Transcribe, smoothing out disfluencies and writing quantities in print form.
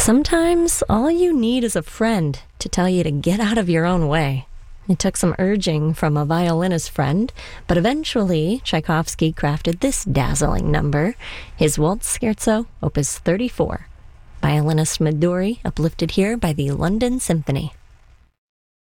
Sometimes all you need is a friend to tell you to get out of your own way. It took some urging from a violinist friend, but eventually Tchaikovsky crafted this dazzling number, his Waltz Scherzo, Opus 34. Violinist Midori, uplifted here by the London Symphony.